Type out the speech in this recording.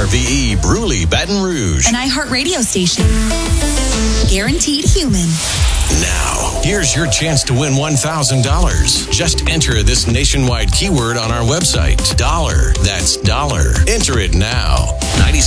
RVE Bruley, Baton Rouge. An iHeartRadio station. Guaranteed human. Now, here's your chance to win $1,000. Just enter this nationwide keyword on our website. Dollar. That's dollar. Enter it now.